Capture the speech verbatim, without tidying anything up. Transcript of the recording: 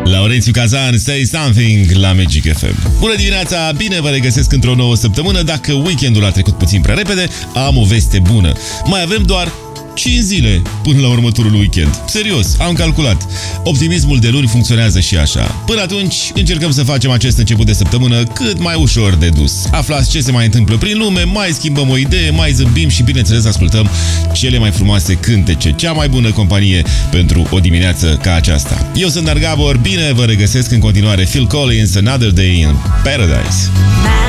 Laurențiu Cazan, Say Something la Magic F M. Bună dimineața, bine vă regăsesc într-o nouă săptămână. Dacă weekendul a trecut puțin prea repede, am o veste bună. Mai avem doar cinci zile până la următorul weekend. Serios, am calculat. Optimismul de luni funcționează și așa. Până atunci, încercăm să facem acest început de săptămână cât mai ușor de dus. Aflați ce se mai întâmplă prin lume, mai schimbăm o idee, mai zâmbim și, bineînțeles, ascultăm cele mai frumoase cântece. Cea mai bună companie pentru o dimineață ca aceasta. Eu sunt Dar Gabor, bine vă regăsesc în continuare. Phil Collins, Another Day in Paradise.